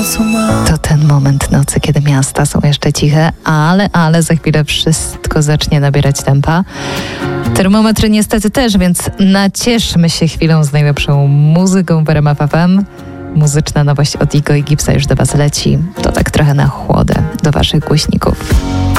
To ten moment nocy, kiedy miasta są jeszcze ciche, ale za chwilę wszystko zacznie nabierać tempa. Termometry niestety też, więc nacieszmy się chwilą z najlepszą muzyką w RMF FM. Muzyczna nowość od Igo i Gipsa już do Was leci. To tak trochę na chłodę do Waszych głośników.